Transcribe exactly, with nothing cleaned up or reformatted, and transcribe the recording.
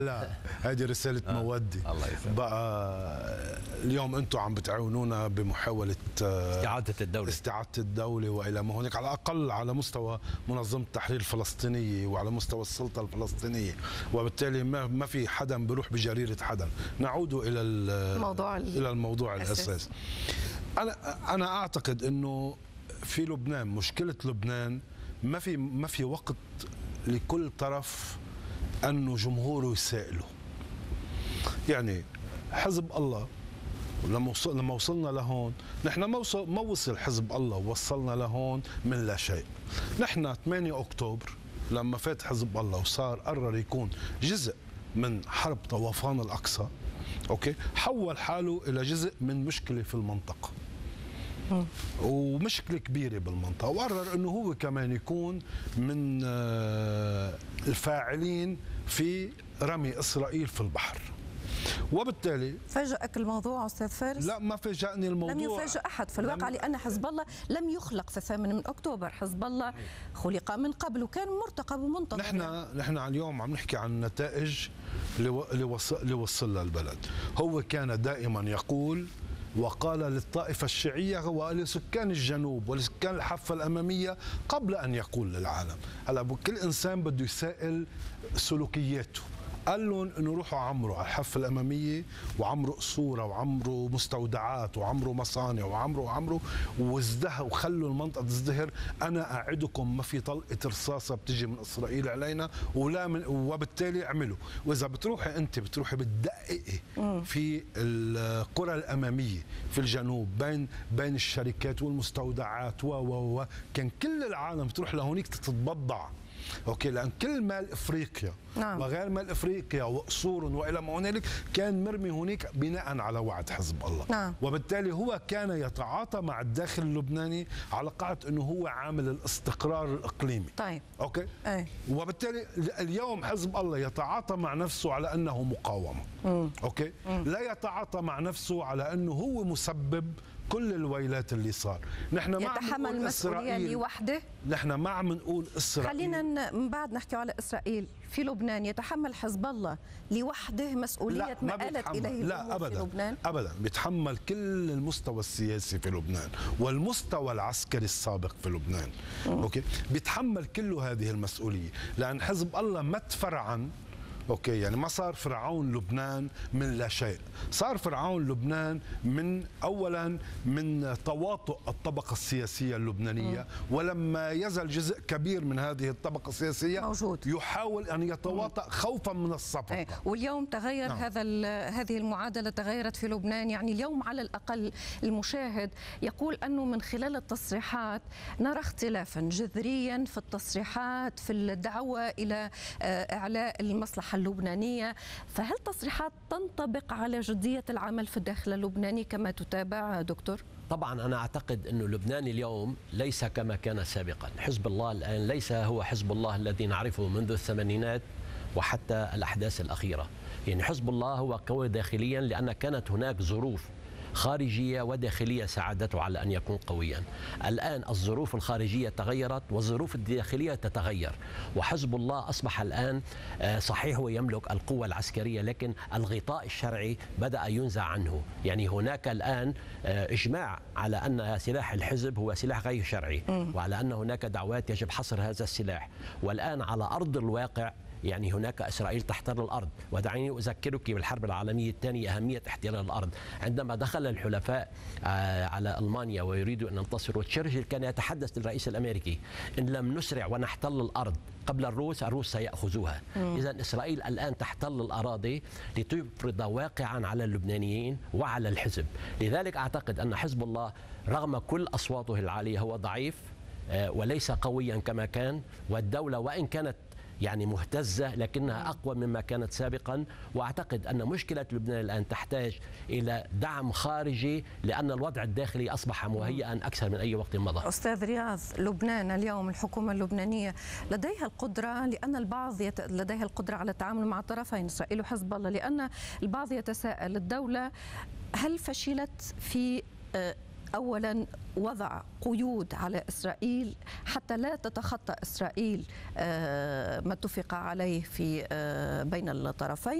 لا هذه رسالة آه. مودة. الله يسلمك. بقى اليوم انتم عم بتعاونونا بمحاولة استعادة الدولة استعادة الدولة والى ما هناك، على الاقل على مستوى منظمة التحرير الفلسطينية وعلى مستوى السلطة الفلسطينية، وبالتالي ما ما في حدا بيروح بجريرة حدا. نعود الى الموضوع الى الموضوع الاساسي. انا انا اعتقد انه في لبنان مشكلة لبنان ما في ما في وقت لكل طرف أنه جمهوره يسائله. يعني حزب الله لما وصل لما وصلنا لهون، نحن ما وصل ما وصل حزب الله ووصلنا لهون من لا شيء. نحن ثمانية أكتوبر لما فات حزب الله وصار قرر يكون جزء من حرب طوفان الأقصى، أوكي، حول حاله إلى جزء من مشكلة في المنطقة ومشكلة كبيرة بالمنطقة، وقرر أنه هو كمان يكون من الفاعلين في رمي إسرائيل في البحر. وبالتالي فاجأك الموضوع أستاذ فارس؟ لا ما فاجأني الموضوع، لم يفاجأ أحد في الواقع، لأن حزب الله لم يخلق في الثامن من أكتوبر. حزب الله خلق من قبل وكان مرتقب ومنتظر. نحن نحن اليوم عم نحكي عن النتائج اللي وصل اللي وصلها البلد. هو كان دائما يقول وقال للطائفة الشيعية ولسكان الجنوب ولسكان الحافة الأمامية قبل أن يقول للعالم. هلا كل إنسان بده يسائل سلوكياته. قال لهم انه روحوا عمروا على الحافه الاماميه وعمروا قصوره وعمروا مستودعات وعمروا مصانع وعمروا وعمروا وازدهروا وخلوا المنطقه تزدهر. انا اعدكم ما في طلقه رصاصه بتجي من اسرائيل علينا ولا من، وبالتالي اعملوا. واذا بتروحي انت بتروحي بتدققي في القرى الاماميه في الجنوب بين بين الشركات والمستودعات و و و كان كل العالم بتروح لهونيك تتبضع. اوكي، لان كل مال افريقيا نعم. وغير مال افريقيا وقصور والى ما هنالك كان مرمي هناك بناء على وعد حزب الله نعم. وبالتالي هو كان يتعاطى مع الداخل اللبناني على قاعده انه هو عامل الاستقرار الاقليمي. طيب اوكي أي. وبالتالي اليوم حزب الله يتعاطى مع نفسه على انه مقاومه. مم. اوكي مم. لا يتعاطى مع نفسه على انه هو مسبب كل الويلات اللي صار. نحن ما يتحمل المسؤوليه لوحده. نحن ما عم نقول اسرائيل. خلينا من بعد نحكي على اسرائيل. في لبنان يتحمل حزب الله لوحده مسؤوليه ما آلت اليه لا ابدا في لبنان؟ ابدا بيتحمل كل المستوى السياسي في لبنان والمستوى العسكري السابق في لبنان. م. اوكي بيتحمل كل هذه المسؤوليه، لان حزب الله ما تفرعن. اوكي يعني ما صار فرعون لبنان من لا شيء، صار فرعون لبنان من اولا من تواطؤ الطبقه السياسيه اللبنانيه. مم. ولما يزل جزء كبير من هذه الطبقه السياسيه موجود يحاول ان يتواطأ خوفا من الصفقه. ايه. واليوم تغير نعم. هذا هذه المعادله تغيرت في لبنان. يعني اليوم على الاقل المشاهد يقول انه من خلال التصريحات نرى اختلافا جذريا في التصريحات في الدعوه الى اعلاء المصلحه اللبنانية. فهل تصريحات تنطبق على جدية العمل في الداخل اللبناني كما تتابع دكتور؟ طبعا أنا أعتقد أن لبنان اليوم ليس كما كان سابقا. حزب الله الآن ليس هو حزب الله الذي نعرفه منذ الثمانينات وحتى الأحداث الأخيرة. يعني حزب الله هو قوي داخليا لأن كانت هناك ظروف خارجية وداخلية ساعدته على أن يكون قويا. الآن الظروف الخارجية تغيرت والظروف الداخلية تتغير، وحزب الله أصبح الآن صحيح هو يملك القوة العسكرية لكن الغطاء الشرعي بدأ ينزع عنه. يعني هناك الآن إجماع على أن سلاح الحزب هو سلاح غير شرعي وعلى أن هناك دعوات يجب حصر هذا السلاح. والآن على أرض الواقع يعني هناك إسرائيل تحتل الأرض. ودعيني أذكرك بالحرب العالمية الثانية أهمية احتلال الأرض. عندما دخل الحلفاء على ألمانيا ويريدوا أن ينتصروا، تشرشل كان يتحدث للرئيس الأمريكي إن لم نسرع ونحتل الأرض قبل الروس الروس سيأخذوها. إذا إسرائيل الآن تحتل الأراضي لتفرض واقعا على اللبنانيين وعلى الحزب. لذلك أعتقد أن حزب الله رغم كل أصواته العالية هو ضعيف وليس قويا كما كان، والدولة وإن كانت يعني مهتزة لكنها أقوى مما كانت سابقا. وأعتقد أن مشكلة لبنان الآن تحتاج إلى دعم خارجي لأن الوضع الداخلي أصبح مهيئا أكثر من أي وقت مضى. أستاذ رياض، لبنان اليوم الحكومة اللبنانية لديها القدرة، لأن البعض يت... لديها القدرة على التعامل مع طرفين إسرائيل وحزب الله، لأن البعض يتساءل الدولة هل فشلت في أولا وضع قيود على إسرائيل حتى لا تتخطى إسرائيل ما اتفق عليه في بين الطرفين.